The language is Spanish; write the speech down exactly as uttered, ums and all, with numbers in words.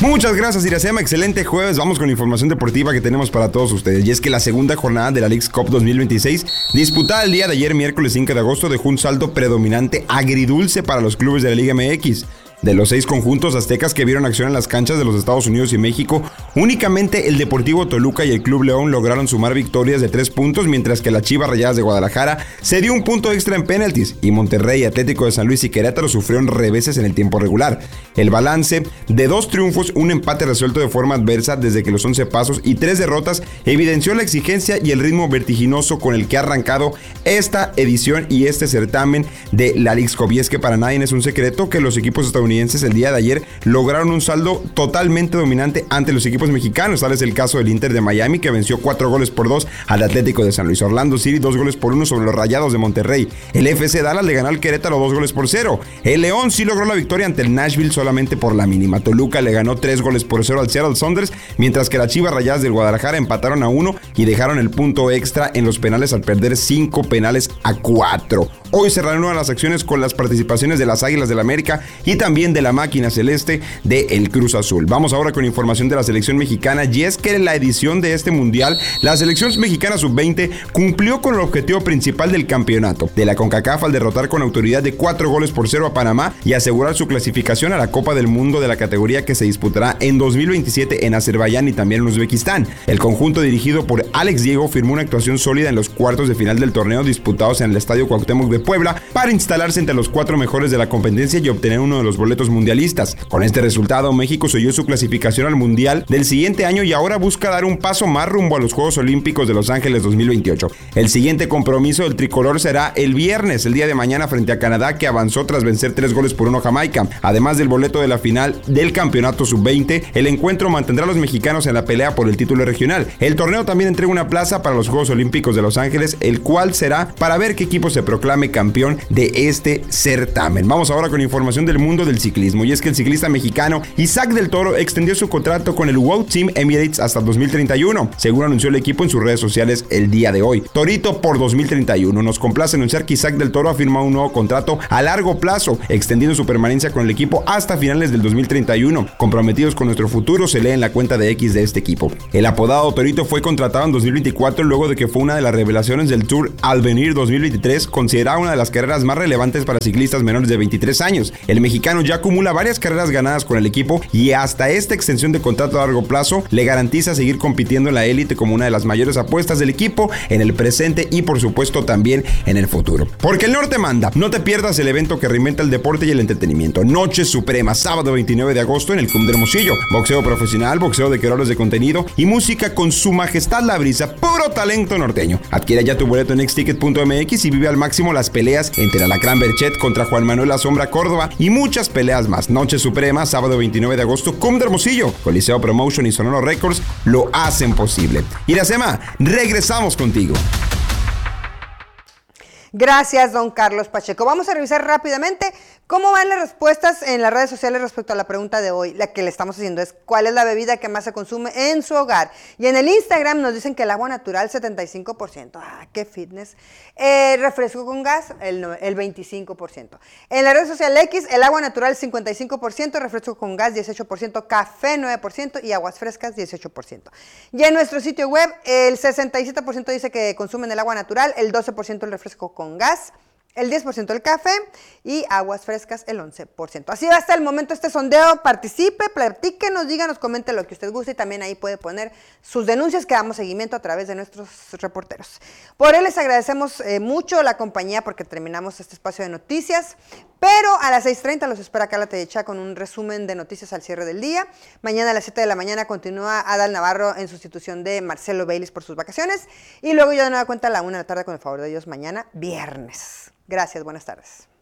Muchas gracias, Iracema. Excelente jueves. Vamos con la información deportiva que tenemos para todos ustedes. Y es que la segunda jornada de la Leagues Cup dos mil veintiséis, disputada el día de ayer, miércoles cinco de agosto, dejó un saldo predominante agridulce para los clubes de la Liga M X. De los seis conjuntos aztecas que vieron acción en las canchas de los Estados Unidos y México, únicamente el Deportivo Toluca y el Club León lograron sumar victorias de tres puntos, mientras que las Chivas Rayadas de Guadalajara se dio un punto extra en penaltis, y Monterrey, Atlético de San Luis y Querétaro sufrieron reveses en el tiempo regular. El balance de dos triunfos, un empate resuelto de forma adversa desde que los once pasos y tres derrotas evidenció la exigencia y el ritmo vertiginoso con el que ha arrancado esta edición y este certamen de la Leagues Cup. Y es que para nadie es un secreto que los equipos estadounidenses el día de ayer lograron un saldo totalmente dominante ante los equipos mexicanos. Tal es el caso del Inter de Miami, que venció cuatro goles por dos al Atlético de San Luis. Orlando City dos goles por uno sobre los Rayados de Monterrey. El F C Dallas le ganó al Querétaro dos goles por cero. El León sí logró la victoria ante el Nashville solamente por la mínima. Toluca le ganó tres goles por cero al Seattle Sounders, mientras que las Chivas Rayadas del Guadalajara empataron a uno y dejaron el punto extra en los penales al perder cinco penales a cuatro. Hoy se reanudan las acciones con las participaciones de las Águilas del América y también de la máquina celeste de el Cruz Azul. Vamos ahora con información de la selección mexicana, y es que en la edición de este mundial, la selección mexicana sub veinte cumplió con el objetivo principal del campeonato de la CONCACAF al derrotar con autoridad de cuatro goles por cero a Panamá y asegurar su clasificación a la Copa del Mundo de la categoría que se disputará en dos mil veintisiete en Azerbaiyán y también en Uzbekistán. El conjunto dirigido por Alex Diego firmó una actuación sólida en los cuartos de final del torneo disputados en el Estadio Cuauhtémoc de Puebla para instalarse entre los cuatro mejores de la competencia y obtener uno de los boletos mundialistas. Con este resultado, México selló su clasificación al Mundial del siguiente año y ahora busca dar un paso más rumbo a los Juegos Olímpicos de Los Ángeles dos mil veintiocho. El siguiente compromiso del tricolor será el viernes, el día de mañana, frente a Canadá, que avanzó tras vencer tres goles por uno a Jamaica. Además del boleto de la final del campeonato sub veinte, el encuentro mantendrá a los mexicanos en la pelea por el título regional. El torneo también entrega una plaza para los Juegos Olímpicos de Los Ángeles, el cual será para ver qué equipo se proclame campeón de este certamen. Vamos ahora con información del mundo del ciclismo, y es que el ciclista mexicano Isaac del Toro extendió su contrato con el Wow Team Emirates hasta dos mil treinta y uno, según anunció el equipo en sus redes sociales el día de hoy. Torito por dos mil treinta y uno. Nos complace anunciar que Isaac del Toro ha firmado un nuevo contrato a largo plazo, extendiendo su permanencia con el equipo hasta finales del dos mil treinta y uno. Comprometidos con nuestro futuro, se lee en la cuenta de X de este equipo. El apodado Torito fue contratado en dos mil veinticuatro luego de que fue una de las revelaciones del Tour Avenir dos mil veintitrés, considerada una de las carreras más relevantes para ciclistas menores de veintitrés años. El mexicano ya acumula varias carreras ganadas con el equipo y hasta esta extensión de contrato a largo plazo le garantiza seguir compitiendo en la élite como una de las mayores apuestas del equipo en el presente y por supuesto también en el futuro. Porque el norte manda. No te pierdas el evento que reinventa el deporte y el entretenimiento. Noche Suprema, sábado veintinueve de agosto en el Club de Hermosillo. Boxeo profesional, boxeo de creadores de contenido y música con su majestad la brisa, puro talento norteño. Adquiere ya tu boleto en xticket punto m x y vive al máximo las peleas entre Alacrán Berchet contra Juan Manuel La Sombra Córdoba y muchas peleas más. Noche Suprema, sábado veintinueve de agosto, Cum de Hermosillo. Coliseo Promotion y Sonoro Records lo hacen posible. Iracema, regresamos contigo. Gracias, don Carlos Pacheco. Vamos a revisar rápidamente cómo van las respuestas en las redes sociales respecto a la pregunta de hoy. La que le estamos haciendo es, ¿cuál es la bebida que más se consume en su hogar? Y en el Instagram nos dicen que el agua natural, setenta y cinco por ciento. ¡Ah, qué fitness! Eh, refresco con gas, el, el veinticinco por ciento. En la red social X, el agua natural, cincuenta y cinco por ciento, refresco con gas, dieciocho por ciento, café, nueve por ciento y aguas frescas, dieciocho por ciento. Y en nuestro sitio web, el sesenta y siete por ciento dice que consumen el agua natural, el doce por ciento el refresco con con gas, el diez por ciento el café y aguas frescas el once por ciento. Así va hasta el momento este sondeo. Participe, platíquenos, díganos, comente lo que usted guste y también ahí puede poner sus denuncias que damos seguimiento a través de nuestros reporteros. Por él les agradecemos eh, mucho la compañía porque terminamos este espacio de noticias, pero a las seis treinta los espera Carla Tellecha con un resumen de noticias al cierre del día. Mañana a las siete de la mañana continúa Adal Navarro en sustitución de Marcelo Baylis por sus vacaciones y luego ya de nueva cuenta a la una de la tarde con el favor de Dios mañana viernes. Gracias, buenas tardes.